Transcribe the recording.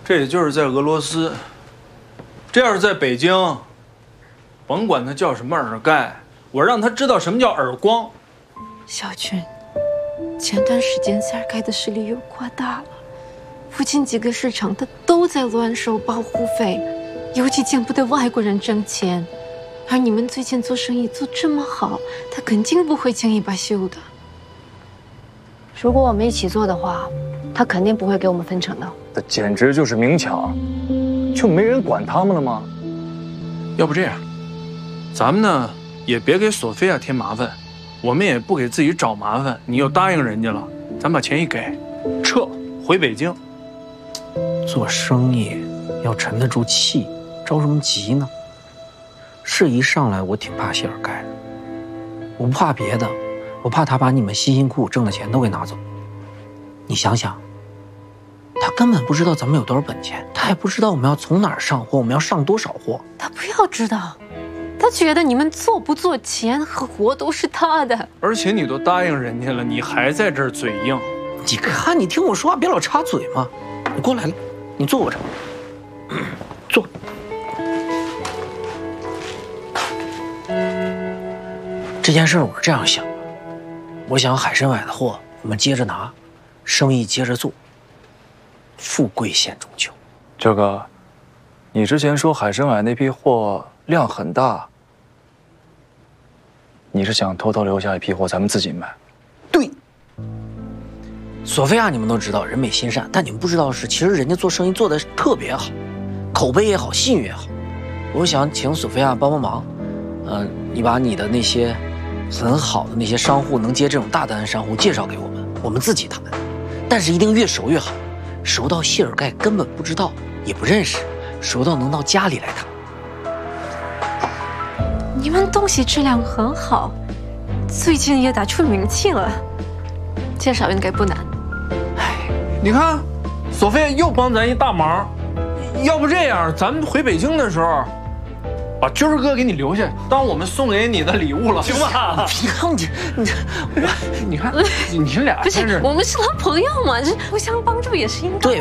这也就是在俄罗斯。这要是在北京，甭管他叫什么尔盖，我让他知道什么叫耳光。 小军，前段时间塞尔盖的势力又扩大了，附近几个市场他都在乱收保护费，尤其见不得外国人挣钱。而你们最近做生意做这么好，他肯定不会轻易罢休的。 如果我们一起做的话，他肯定不会给我们分成的。 这简直就是明抢，就没人管他们了吗？ 要不这样，咱们呢也别给索菲亚添麻烦，我们也不给自己找麻烦。你又答应人家了，咱把钱一给，撤回北京。 做生意要沉得住气，着什么急呢？是一上来我挺怕谢尔盖的，我不怕别的，我怕他把你们辛辛苦苦挣的钱都给拿走。你想想，他根本不知道咱们有多少本钱，他也不知道我们要从哪儿上货，我们要上多少货。 他不要知道，他觉得你们做不做钱和活都是他的。 而且你都答应人家了，你还在这儿嘴硬。 你看，你听我说话，别老插嘴嘛。你过来了，你坐我这儿，坐。这件事我是这样想的，我想海参崴的货我们接着拿，生意接着做，富贵险中求。 这个，你之前说海参崴那批货量很大，你是想偷偷留下一批货咱们自己卖？ 对。索菲亚你们都知道人美心善，但你们不知道的是，其实人家做生意做的特别好，口碑也好，信誉也好。我想请索菲亚帮帮忙，你把你的那些很好的那些商户能接这种大单的商户介绍给我们，我们自己谈，但是一定越熟越好，熟到谢尔盖根本不知道也不认识，熟到能到家里来谈。 你们东西质量很好，最近也打出名气了，介绍应该不难。 你看，索菲亚又帮咱一大忙。要不这样，咱们回北京的时候，把军儿哥给你留下，当我们送给你的礼物了，行吧？ 你看你看，你们俩不是，我们是他朋友嘛，这互相帮助也是应该的。 对，